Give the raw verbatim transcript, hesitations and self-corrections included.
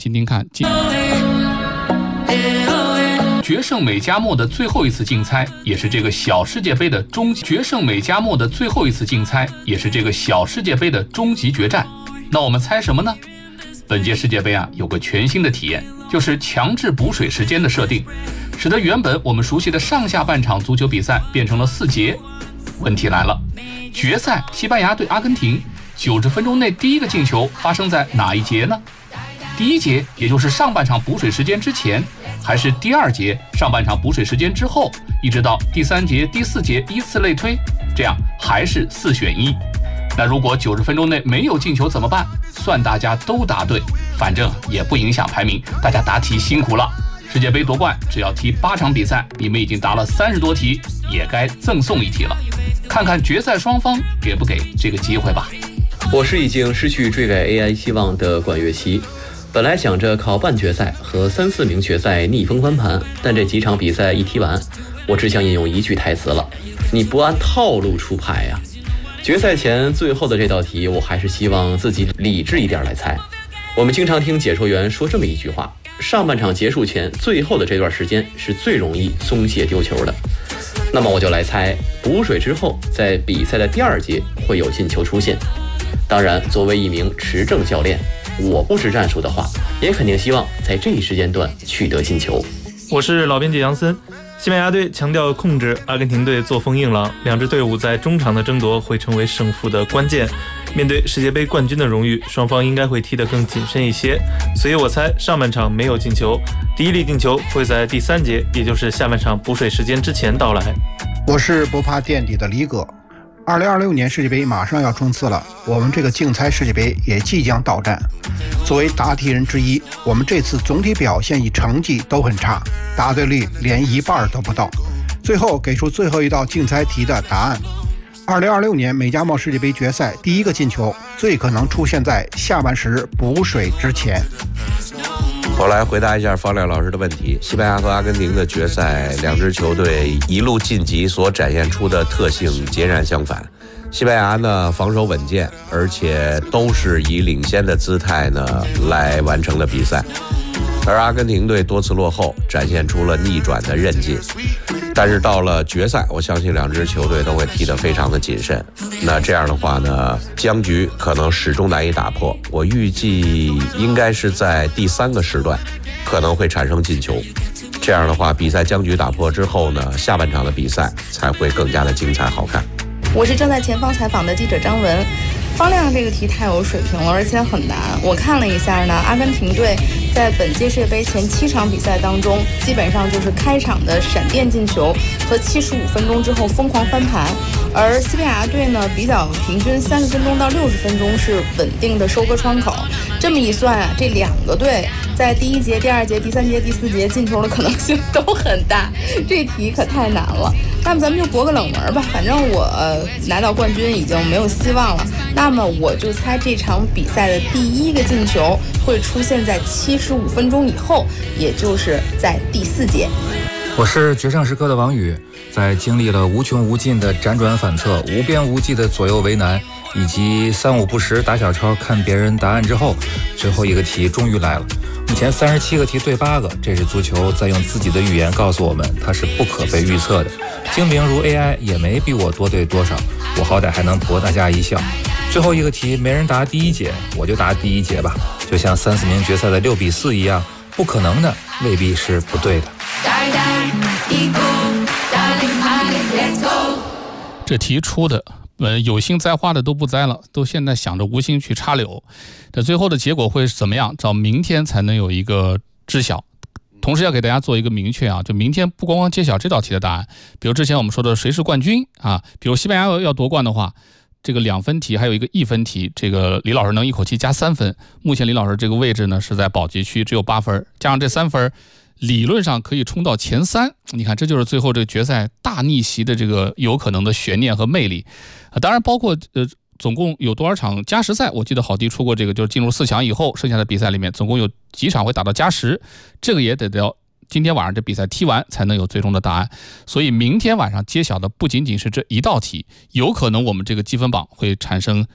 听听看。决胜美加墨的最后一次竞猜，也是这个小世界杯的终决胜美加墨的最后一次竞猜，也是这个小世界杯的终极决战。那我们猜什么呢？本届世界杯啊，有个全新的体验，就是强制补水时间的设定，使得原本我们熟悉的上下半场足球比赛变成了四节。问题来了，决赛西班牙对阿根廷，九十分钟内第一个进球发生在哪一节呢？第一节，也就是上半场补水时间之前，还是第二节上半场补水时间之后，一直到第三节、第四节依次类推，这样还是四选一。那如果九十分钟内没有进球怎么办？算大家都答对，反正也不影响排名，大家答题辛苦了。世界杯夺冠只要踢八场比赛，你们已经答了三十多题，也该赠送一题了。看看决赛双方给不给这个机会吧。 我是已经失去追赶 A I 希望的管乐琪。本来想着靠半决赛和三四名决赛逆风翻盘，但这几场比赛一踢完，我只想引用一句台词了：你不按套路出牌呀！决赛前最后的这道题，我还是希望自己理智一点来猜。我们经常听解说员说这么一句话：上半场结束前最后的这段时间是最容易松懈丢球的。那么我就来猜，补水之后在比赛的第二节会有进球出现。当然，作为一名持证教练，我不识战术的话，也肯定希望在这一时间段取得进球。 我是老编辑杨森。西班牙队强调控制，阿根廷队作风硬朗，两支队伍在中场的争夺会成为胜负的关键。面对世界杯冠军的荣誉，双方应该会踢得更谨慎一些，所以我猜上半场没有进球，第一粒进球会在第三节，也就是下半场补水时间之前到来。 我是不怕垫底的李哥。二零二六年世界杯马上要冲刺了，我们这个竞猜世界杯也即将到站。作为答题人之一，我们这次总体表现与成绩都很差，答对率连一半都不到。最后给出最后一道竞猜题的答案：二零二六年美加墨世界杯决赛第一个进球最可能出现在下半时补水之前。 我来回答一下方亮老师的问题。西班牙和阿根廷的决赛，两支球队一路晋级所展现出的特性截然相反。西班牙呢防守稳健，而且都是以领先的姿态呢来完成了比赛，而阿根廷队多次落后，展现出了逆转的韧劲。但是到了决赛，我相信两支球队都会踢得非常的谨慎。那这样的话呢，僵局可能始终难以打破。我预计应该是在第三个时段可能会产生进球。这样的话，比赛僵局打破之后呢，下半场的比赛才会更加的精彩好看。 我是正在前方采访的记者张文。方亮这个题太有水平了，而且很难。我看了一下呢，阿根廷队在本届世界杯前七场比赛当中，基本上就是开场的闪电进球和七十五分钟之后疯狂翻盘，而西班牙队呢比较平均三十分钟到六十分钟是稳定的收割窗口。这么一算啊，这两个队在第一节、第二节、第三节、第四节进球的可能性都很大，这题可太难了。那么咱们就博个冷门吧，反正我、呃、拿到冠军已经没有希望了。那么我就猜这场比赛的第一个进球会出现在七十五分钟以后，也就是在第四节。 我是决胜时刻的王宇，在经历了无穷无尽的辗转反侧、无边无际的左右为难，以及三五不时打小抄看别人答案之后，最后一个题终于来了。目前三十七个题对八个，这是足球在用自己的语言告诉我们，它是不可被预测的。精明如 A I 也没比我多对多少，我好歹还能博大家一笑。最后一个题没人答第一节，我就答第一节吧，就像三四名决赛的六比四一样，不可能的未必是不对的。 这题出的呃，有心栽花的都不栽了，都现在想着无心去插柳。这最后的结果会怎么样？到明天才能有一个知晓。同时要给大家做一个明确啊，就明天不光光揭晓这道题的答案，比如之前我们说的谁是冠军啊，比如西班牙要夺冠的话，这个两分题还有一个一分题，这个李老师能一口气加三分。目前李老师这个位置呢是在保级区，只有八分，加上这三分，理论上可以冲到前三。你看，这就是最后这个决赛大逆袭的这个有可能的悬念和魅力。啊、当然包括呃。总共有多少场加时赛？我记得郝迪出过这个，就是进入四强以后，剩下的比赛里面总共有几场会打到加时，这个也得到今天晚上这比赛踢完才能有最终的答案。所以明天晚上揭晓的不仅仅是这一道题，有可能我们这个积分榜会产生